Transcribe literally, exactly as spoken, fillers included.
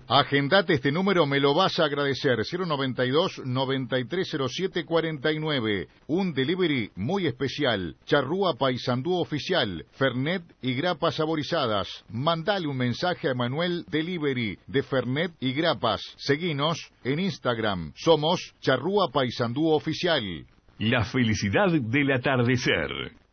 Agendate este número, me lo vas a agradecer. cero noventa y dos, noventa y tres cero siete cuarenta y nueve. Un delivery muy especial. Charrúa Paysandú Oficial. Fernet y grapas saborizadas. Mandale un mensaje a Emanuel Delivery de Fernet y grapas. Seguinos en Instagram. Somos Charrúa Paysandú Oficial. La felicidad del atardecer.